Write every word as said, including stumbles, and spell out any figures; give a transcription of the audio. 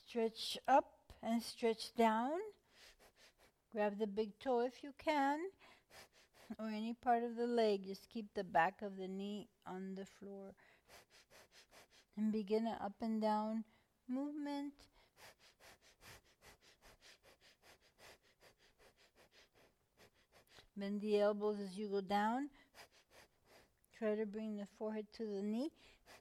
Stretch up and stretch down. Grab the big toe if you can, or any part of the leg. Just keep the back of the knee on the floor. And begin an up and down movement. Bend the elbows as you go down. Try to bring the forehead to the knee.